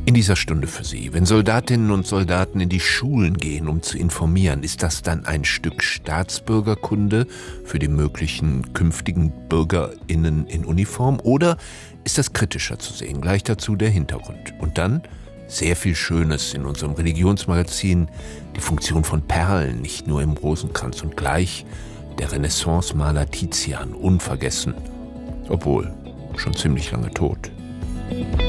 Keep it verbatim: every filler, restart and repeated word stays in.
In dieser Stunde für Sie, wenn Soldatinnen und Soldaten in die Schulen gehen, um zu informieren, ist das dann ein Stück Staatsbürgerkunde für die möglichen künftigen BürgerInnen in Uniform oder ist das kritischer zu sehen? Gleich dazu der Hintergrund. Und dann sehr viel Schönes in unserem Religionsmagazin, die Funktion von Perlen, nicht nur im Rosenkranz und gleich der Renaissance-Maler Tizian, unvergessen, obwohl schon ziemlich lange tot.